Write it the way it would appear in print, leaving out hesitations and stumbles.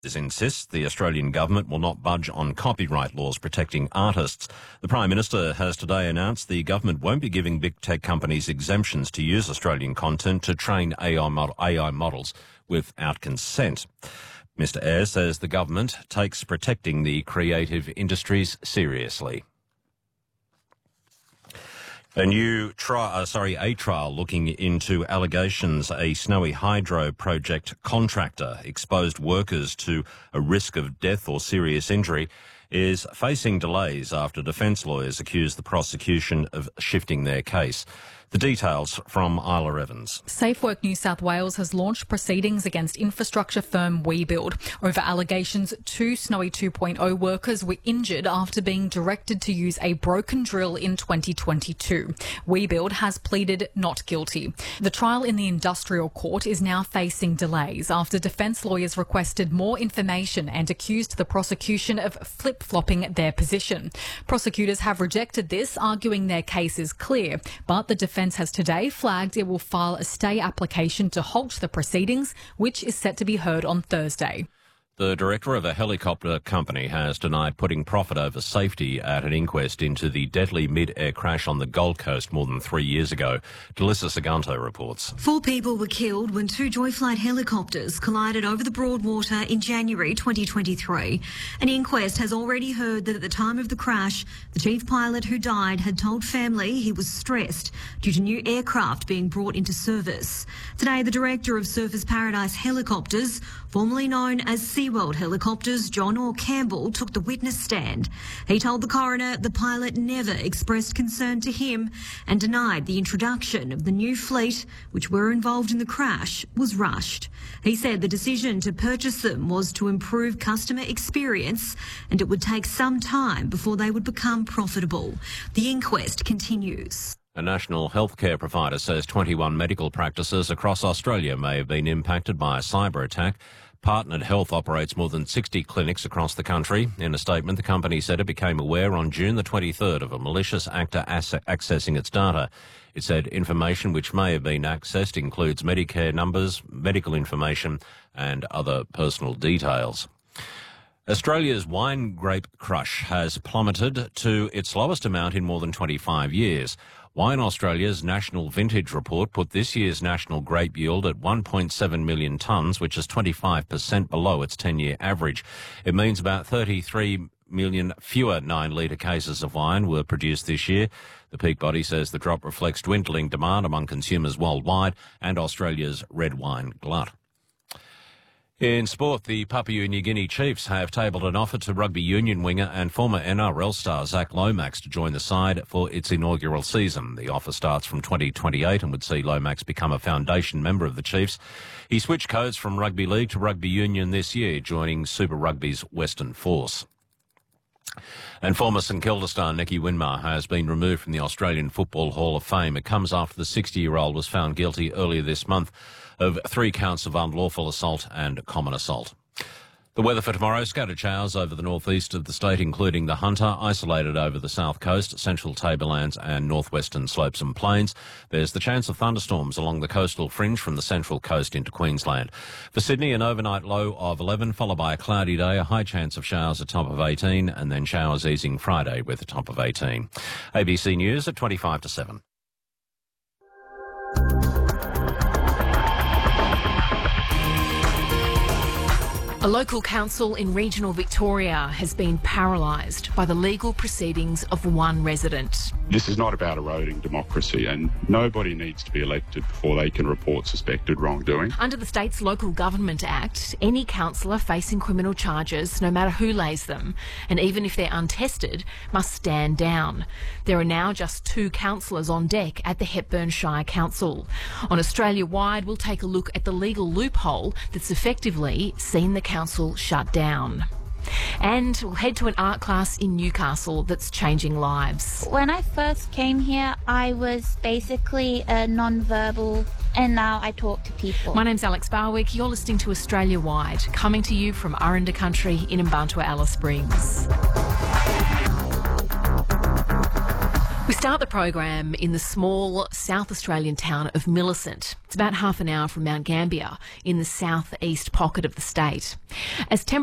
insists the Australian government will not budge on copyright laws protecting artists. The Prime Minister has today announced the government won't be giving big tech companies exemptions to use Australian content to train AI models without consent. Mr Ayres says the government takes protecting the creative industries seriously. A trial looking into allegations a Snowy Hydro project contractor exposed workers to a risk of death or serious injury is facing delays after defence lawyers accuse the prosecution of shifting their case. The details from Isla Evans. SafeWork New South Wales has launched proceedings against infrastructure firm WeBuild over allegations 2 Snowy 2.0 workers were injured after being directed to use a broken drill in 2022. WeBuild has pleaded not guilty. The trial in the industrial court is now facing delays after defence lawyers requested more information and accused the prosecution of flip-flopping their position. Prosecutors have rejected this, arguing their case is clear, but the defence has today flagged it will file a stay application to halt the proceedings, which is set to be heard on Thursday. The director of a helicopter company has denied putting profit over safety at an inquest into the deadly mid-air crash on the Gold Coast more than 3 years ago. Delissa Saganto reports. 4 people were killed when 2 Joyflight helicopters collided over the Broadwater in January 2023. An inquest has already heard that at the time of the crash, the chief pilot who died had told family he was stressed due to new aircraft being brought into service. Today, the director of Surfers Paradise Helicopters, formerly known as SeaWorld Helicopters, John Orr Campbell, took the witness stand. He told the coroner the pilot never expressed concern to him and denied the introduction of the new fleet, which were involved in the crash, was rushed. He said the decision to purchase them was to improve customer experience and it would take some time before they would become profitable. The inquest continues. A national healthcare provider says 21 medical practices across Australia may have been impacted by a cyber attack. Partnered Health operates more than 60 clinics across the country. In a statement, the company said it became aware on June the 23rd of a malicious actor accessing its data. It said information which may have been accessed includes Medicare numbers, medical information and other personal details. Australia's wine grape crush has plummeted to its lowest amount in more than 25 years. Wine Australia's National Vintage Report put this year's national grape yield at 1.7 million tonnes, which is 25% below its 10-year average. It means about 33 million fewer 9-litre cases of wine were produced this year. The peak body says the drop reflects dwindling demand among consumers worldwide and Australia's red wine glut. In sport, the Papua New Guinea Chiefs have tabled an offer to rugby union winger and former NRL star Zach Lomax to join the side for its inaugural season. The offer starts from 2028 and would see Lomax become a foundation member of the Chiefs. He switched codes from rugby league to rugby union this year, joining Super Rugby's Western Force. And former St Kilda star Nicky Winmar has been removed from the Australian Football Hall of Fame. It comes after the 60-year-old was found guilty earlier this month of 3 counts of unlawful assault and common assault. The weather for tomorrow, scattered showers over the northeast of the state, including the Hunter, isolated over the south coast, central tablelands and northwestern slopes and plains. There's the chance of thunderstorms along the coastal fringe from the central coast into Queensland. For Sydney, an overnight low of 11, followed by a cloudy day, a high chance of showers, a top of 18, and then showers easing Friday with a top of 18. ABC News at 25 to 7. A local council in regional Victoria has been paralysed by the legal proceedings of one resident. This is not about eroding democracy, and nobody needs to be elected before they can report suspected wrongdoing. Under the state's Local Government Act, any councillor facing criminal charges, no matter who lays them, and even if they're untested, must stand down. There are now just 2 councillors on deck at the Hepburn Shire Council. On Australia-wide, we'll take a look at the legal loophole that's effectively seen the council shut down. And we'll head to an art class in Newcastle that's changing lives. When I first came here, I was basically a non-verbal, and now I talk to people. My name's Alex Barwick. You're listening to Australia Wide, coming to you from Aranda Country in Mbantua, Alice Springs. We start the program in the small South Australian town of Millicent. It's about half an hour from Mount Gambier in the southeast pocket of the state. As